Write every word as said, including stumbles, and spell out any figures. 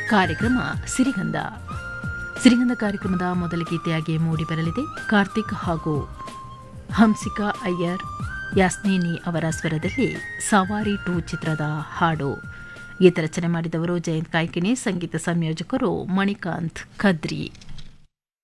ಕಾರ್ಯಕ್ರಮ ಸಿರಿಗಂಧ. ಸಿರಿಗಂಧ ಕಾರ್ಯಕ್ರಮದ ಮೊದಲ ಗೀತೆಯಾಗಿ ಮೂಡಿಬರಲಿದೆ. ಕಾರ್ತಿಕ್ ಹಾಗೂ ಹಂಸಿಕಾ ಅಯ್ಯರ್ ಯಾಸ್ನೇನಿ ಅವರ ಸ್ವರದಲ್ಲಿ ಸವಾರಿ ಟು ಚಿತ್ರದ ಹಾಡು. ಗೀತ ರಚನೆ ಮಾಡಿದವರು ಜಯಂತ್ ಕಾಯ್ಕಿಣಿ, ಸಂಗೀತ ಸಂಯೋಜಕರು ಮಣಿಕಾಂತ್ ಖದ್ರಿ.